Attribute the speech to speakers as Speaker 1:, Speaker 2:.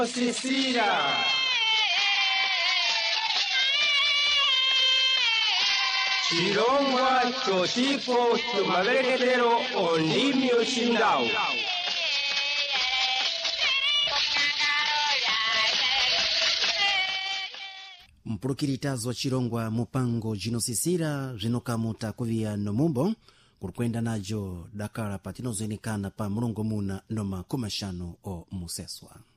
Speaker 1: Sisira. Chirongwa chotipo chumavereketero ondimi ochindau.
Speaker 2: Mpulukiritazi wa Chirongwa mupango jinosisira zinokamuta kuvia nomumbo kurikwenda najo dakala patinozoenekana pa mulongo muna noma kumashano o museswa.